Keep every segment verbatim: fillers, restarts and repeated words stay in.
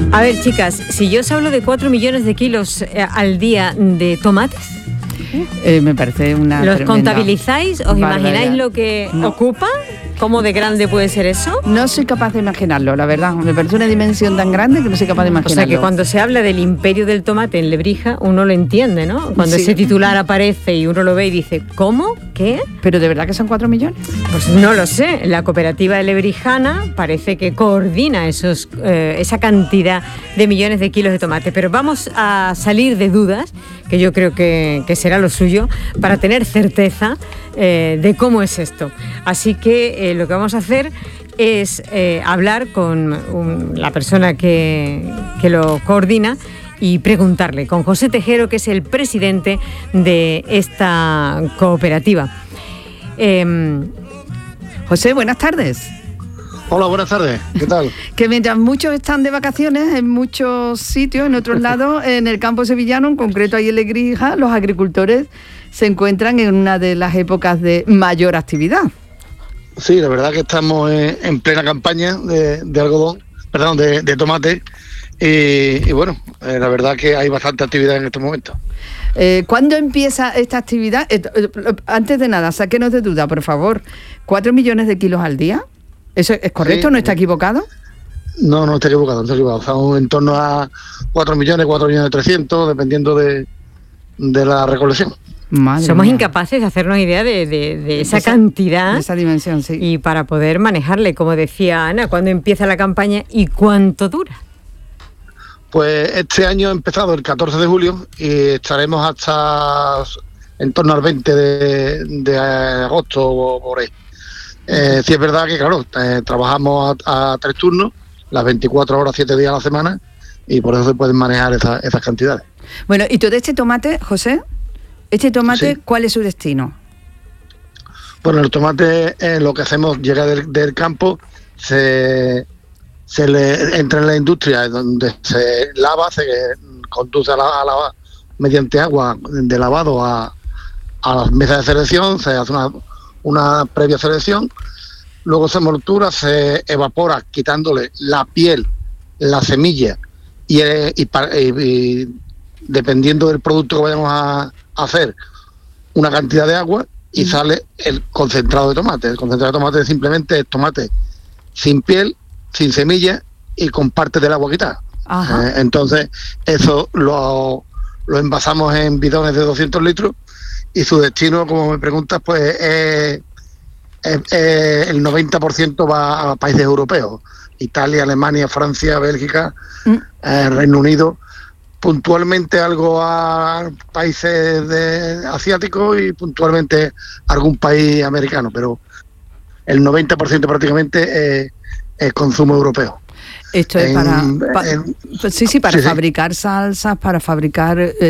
A ver, chicas, si yo os hablo de cuatro millones de kilos eh, al día de tomates, eh, me parece una ¿los contabilizáis? ¿Os barbaridad. imagináis lo que No. ocupa? ¿Cómo de grande puede ser eso? No soy capaz de imaginarlo, la verdad. Me parece una dimensión tan grande que no soy capaz de O imaginarlo. sea que cuando se habla del imperio del tomate en Lebrija, uno lo entiende, ¿no? Cuando Sí. ese titular aparece y uno lo ve y dice, ¿cómo? ¿Qué? ¿Pero de verdad que son cuatro millones? Pues no lo sé. La cooperativa lebrijana parece que coordina esos, eh, esa cantidad de millones de kilos de tomate. Pero vamos a salir de dudas, que yo creo que, que será lo suyo, para tener certeza eh, de cómo es esto. Así que eh, lo que vamos a hacer es eh, hablar con un- la persona que, que lo coordina y preguntarle, con José Tejero, que es el presidente de esta cooperativa. Eh, José, buenas tardes. Hola, buenas tardes. ¿Qué tal? Que mientras muchos están de vacaciones en muchos sitios, en otros lados, en el campo sevillano, en concreto ahí en Lebrija, los agricultores se encuentran en una de las épocas de mayor actividad. Sí, la verdad que estamos en, en plena campaña de, de algodón, perdón, de, de tomate. Y, y bueno, eh, la verdad que hay bastante actividad en estos momentos. Eh, ¿Cuándo empieza esta actividad? Eh, eh, antes de nada, sáquenos de duda, por favor. ¿Cuatro millones de kilos al día? ¿Eso es correcto? Sí. ¿No está equivocado? No, no estoy equivocado, no estoy equivocado. Estamos en torno a cuatro millones, cuatro millones trescientos, dependiendo de, de la recolección. Madre Somos mía. incapaces de hacernos idea de, de- de esa De esa- cantidad de esa dimensión, sí. y para poder manejarle, como decía Ana, cuándo empieza la campaña y cuánto dura. Pues este año ha empezado el catorce de julio y estaremos hasta en torno al veinte de, de agosto o por ahí. Eh, sí es verdad que, claro, eh, trabajamos a, a tres turnos, las veinticuatro horas, siete días a la semana, y por eso se pueden manejar esa- esas cantidades. Bueno, y todo este tomate, José, este tomate, Sí. ¿cuál es su destino? Bueno, el tomate, eh, lo que hacemos, llega del, del campo, se, se le entra en la industria donde se lava, se conduce a la, a la- mediante agua de lavado a, a las mesas de selección, se hace una, una previa selección, luego se moltura, se evapora quitándole la piel, la semilla y, eh, y pa- y- y dependiendo del producto que vayamos a hacer, una cantidad de agua y sale el concentrado de tomate. El concentrado de tomate simplemente es tomate sin piel, sin semilla y con parte del agua quitada. Ajá. Eh, entonces, eso lo, lo envasamos en bidones de doscientos litros y su destino, como me preguntas, pues es, es- es el noventa por ciento va a países europeos. Italia, Alemania, Francia, Bélgica, Mm. eh, Reino Unido. Puntualmente algo a países de, asiáticos y puntualmente algún país americano, pero el noventa por ciento prácticamente es, es consumo europeo. Esto es En- para, pa- en- pues sí, sí, para sí, sí. fabricar salsas, para fabricar eh,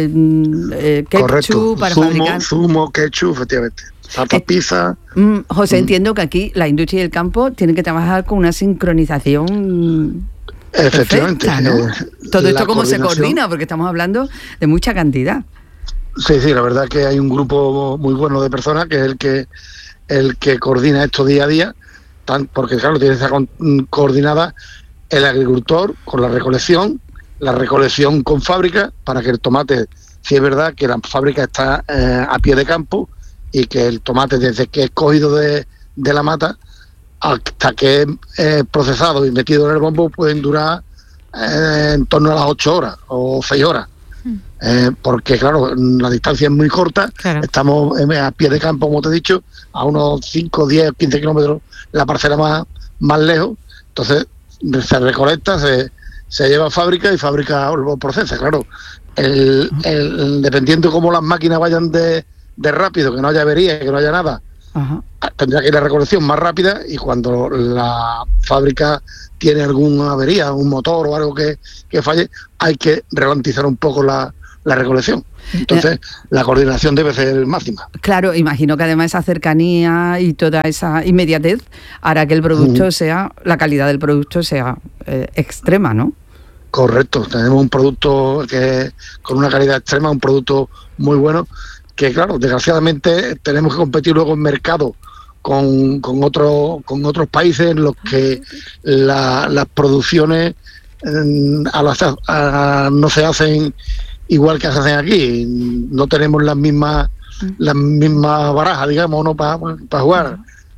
eh, ketchup, Correcto, para zumo, fabricar... zumo, ketchup, efectivamente. Salsa Eh, pizza. Mm, José, Mm. entiendo que aquí la industria del campo tiene que trabajar con una sincronización Efectivamente. perfecta, ¿no? eh, Todo la esto cómo se coordinación. coordina, porque estamos hablando de mucha cantidad. Sí, sí, la verdad que hay un grupo muy bueno de personas que es el que el que coordina esto día a día, tan, porque claro, tiene que estar con- coordinada el agricultor con la recolección, la recolección con fábrica, para que el tomate, si es verdad que la fábrica está eh, a pie de campo y que el tomate desde que es cogido de, de la mata hasta que es eh, procesado y metido en el bombo pueden durar eh, en torno a las ocho horas o seis horas. Eh, porque claro, la distancia es muy corta, Claro. estamos eh, a pie de campo, como te he dicho, a unos cinco, diez, quince kilómetros la parcela más, más lejos, entonces se recolecta, se, se lleva a fábrica y fábrica lo procesa, claro. El, el- dependiendo cómo las máquinas vayan de, de rápido, que no haya avería, que no haya nada, Ajá. tendrá que ir la recolección más rápida y cuando la fábrica tiene alguna avería, un motor o algo que, que falle, hay que ralentizar un poco la, la recolección. Entonces, la coordinación debe ser máxima. Claro, imagino que además esa cercanía y toda esa inmediatez hará que el producto Ujú. sea, la calidad del producto sea eh, extrema, ¿no? Correcto, tenemos un producto que con una calidad extrema, un producto muy bueno, que claro, desgraciadamente tenemos que competir luego en mercado con, con, otro, con otros países en los que la- las producciones a las, a, no se hacen igual que se hacen aquí, no tenemos las mismas las mismas barajas, digamos, ¿no? para pa jugar.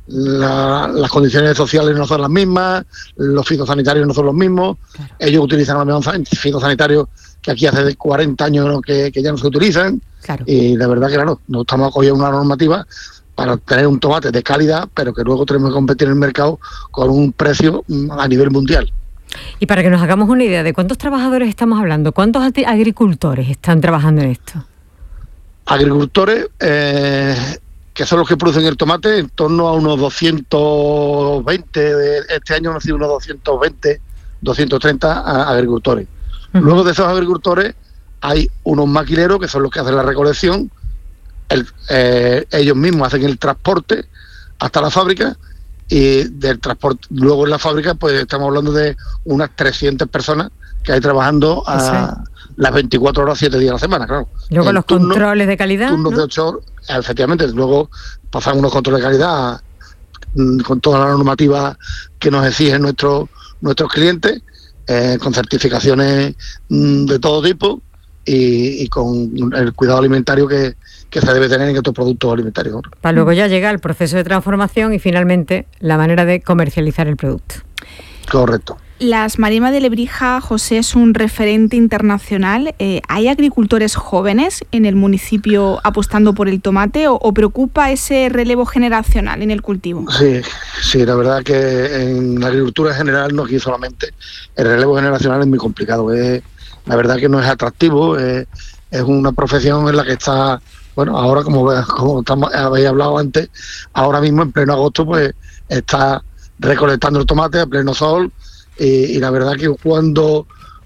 La, las condiciones sociales no son las mismas, los fitosanitarios no son los mismos, claro. Ellos utilizan los mismos fitosanitarios que aquí hace cuarenta años, ¿no? que, que ya no se utilizan, claro. Y la verdad que claro, no estamos acogiendo una normativa para tener un tomate de calidad, pero que luego tenemos que competir en el mercado con un precio a nivel mundial. Y para que nos hagamos una idea de cuántos trabajadores estamos hablando, ¿cuántos agricultores están trabajando en esto? Agricultores, eh, que son los que producen el tomate, en torno a unos doscientos veinte, este año han sido unos doscientos veinte, doscientos treinta agricultores. Uh-huh. Luego de esos agricultores hay unos maquileros que son los que hacen la recolección, el, eh, ellos mismos hacen el transporte hasta la fábrica, y del transporte luego en la fábrica pues estamos hablando de unas trescientas personas que hay trabajando a sí. las veinticuatro horas, siete días a la semana, claro. Luego el los turno, controles de calidad, turnos, ¿no? de ocho horas, efectivamente, luego pasan unos controles de calidad con toda la normativa que nos exigen nuestros nuestros clientes, eh, con certificaciones mmm, de todo tipo y, y con el cuidado alimentario que, que se debe tener en estos productos alimentarios, ¿no? Para luego ya llega el proceso de transformación y finalmente la manera de comercializar el producto. Correcto. Las Marismas de Lebrija, José, es un referente internacional. Eh, ¿Hay agricultores jóvenes en el municipio apostando por el tomate o, o preocupa ese relevo generacional en el cultivo? Sí, sí, la verdad que en la agricultura en general, no aquí solamente, el relevo generacional es muy complicado. Es, la verdad que no es atractivo, es, es una profesión en la que está, bueno, ahora como, como estamos, habéis hablado antes, ahora mismo en pleno agosto pues está recolectando el tomate a pleno sol. Y, y la verdad que cuando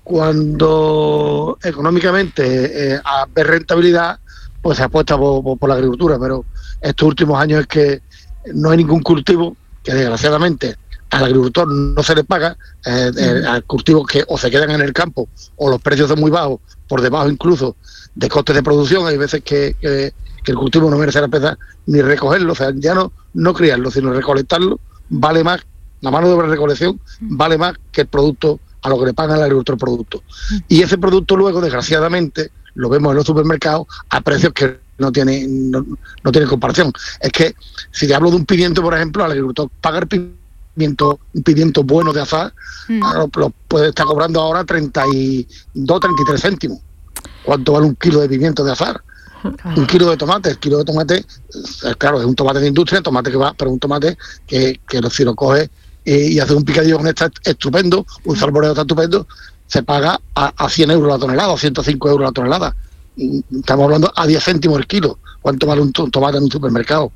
cuando económicamente eh, a ver rentabilidad, pues se apuesta por, por, por la agricultura, pero estos últimos años es que no hay ningún cultivo que desgraciadamente al agricultor no se le paga, eh, eh, a cultivos que o se quedan en el campo o los precios son muy bajos, por debajo incluso de costes de producción. Hay veces que, que, que el cultivo no merece la pena ni recogerlo, o sea, ya no, no criarlo, sino recolectarlo, vale más. La mano de obra de recolección vale más que el producto a lo que le pagan al agricultor producto. Y ese producto luego, desgraciadamente, lo vemos en los supermercados a precios que no tienen no, no tienen comparación. Es que, si te hablo de un pimiento, por ejemplo, al agricultor paga el pimiento, un pimiento bueno de azar, mm. lo, lo puede estar cobrando ahora treinta y dos, treinta y tres céntimos. ¿Cuánto vale un kilo de pimiento de azar? Claro. Un kilo de tomate, el kilo de tomate, claro, es un tomate de industria, tomate que va, pero un tomate que, que si lo coge eh, y hace un picadillo con esta estupendo, un salmorejo está estupendo, se paga a, a cien euros la tonelada, o ciento cinco euros la tonelada. Estamos hablando a diez céntimos el kilo. ¿Cuánto vale un, un tomate en un supermercado?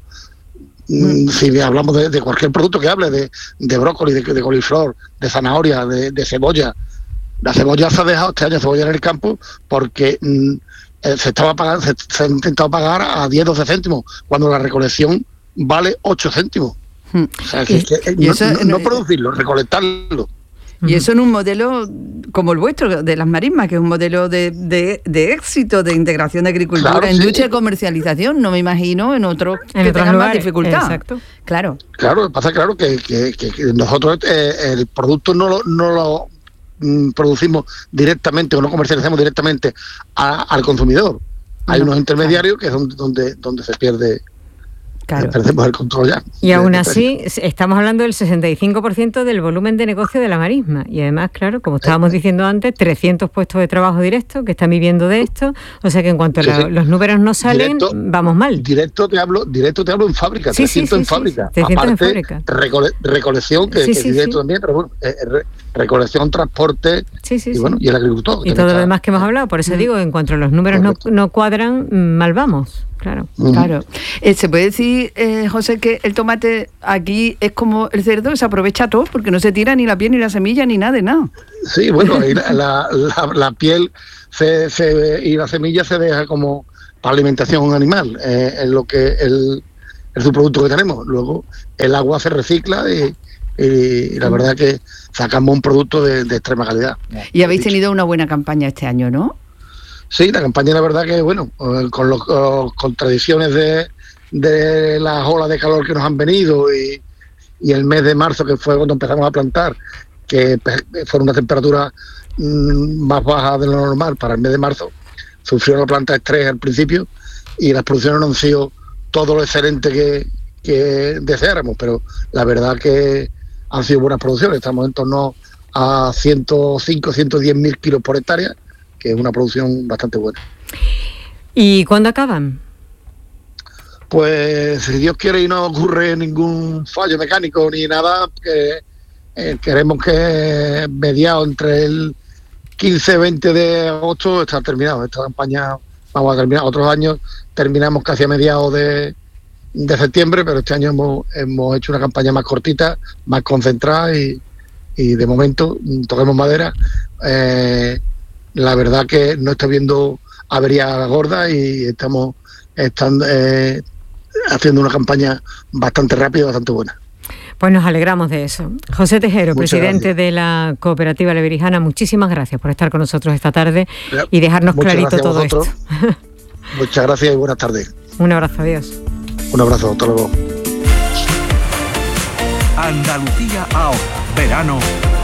Mm. Si hablamos de, de cualquier producto que hable, de, de brócoli, de, de coliflor, de zanahoria, de, de cebolla. La cebolla se ha dejado este año cebolla en el campo porque mm, se estaba pagando, se, se ha intentado pagar a diez, doce céntimos, cuando la recolección vale ocho céntimos. Hmm. O sea, que, que, no, eso, no, no producirlo, recolectarlo. Y eso en un modelo como el vuestro, de las Marismas, que es un modelo de, de, de éxito, de integración de agricultura, claro, industria y sí. comercialización, no me imagino en otros en que tengan más dificultad. Exacto. Claro. Claro, pasa claro que, que, que, que nosotros eh, el producto no lo, no lo mm, producimos directamente o no comercializamos directamente a, al consumidor. Hay no, unos intermediarios claro. que es donde, donde se pierde. Claro. Perdemos el control ya. Y aún así, estamos hablando del sesenta y cinco por ciento del volumen de negocio de la marisma. Y además, claro, como estábamos diciendo antes, trescientos puestos de trabajo directos que están viviendo de esto. O sea que en cuanto sí, la, sí. los números no salen, directo, vamos mal. Directo te hablo directo te hablo en fábrica, sí, trescientos sí, sí, en fábrica. Sí, trescientos aparte, en fábrica. Recole, recolección, que, sí, que sí, directo sí. también, pero bueno, eh, re, recolección, transporte sí, sí, y, bueno, sí. y el agricultor. Y todo está, lo demás que hemos hablado. Por eso mm. digo, en cuanto los números no, no cuadran, mal vamos. Claro, uh-huh. claro. Eh, ¿Se puede decir, eh, José, que el tomate aquí es como el cerdo, se aprovecha todo porque no se tira ni la piel, ni la semilla, ni nada de nada? Sí, bueno, la, la, la, la piel se, se, y la semilla se deja como para alimentación animal, eh, es lo que el, el subproducto que tenemos. Luego el agua se recicla y, y, y la verdad que sacamos un producto de, de extrema calidad. Y habéis tenido una buena campaña este año, ¿no? Sí, la campaña la verdad que, bueno, con los con tradiciones de, de las olas de calor que nos han venido y, y el mes de marzo, que fue cuando empezamos a plantar, que fueron una temperatura mmm, más baja de lo normal para el mes de marzo. Sufrió la planta estrés al principio y las producciones no han sido todo lo excelente que, que deseáramos, pero la verdad que han sido buenas producciones. Estamos en torno a ciento cinco, ciento diez mil kilos por hectárea, que es una producción bastante buena. ¿Y cuándo acaban? Pues si Dios quiere y no ocurre ningún fallo mecánico ni nada, que eh, queremos que mediados entre el quince y veinte de agosto está terminado. Esta campaña vamos a terminar. Otros años terminamos casi a mediados de, de septiembre, pero este año hemos, hemos hecho una campaña más cortita, más concentrada y, y de momento, toquemos madera, eh, la verdad que no está viendo avería gorda y estamos están, eh, haciendo una campaña bastante rápida, bastante buena. Pues nos alegramos de eso. José Tejero, Muchas presidente gracias. de la Cooperativa Aleverijana, muchísimas gracias por estar con nosotros esta tarde y dejarnos Muchas clarito gracias a todo vosotros. esto. Muchas gracias y buenas tardes. Un abrazo, adiós. Un abrazo, hasta luego. Andalucía ahora, verano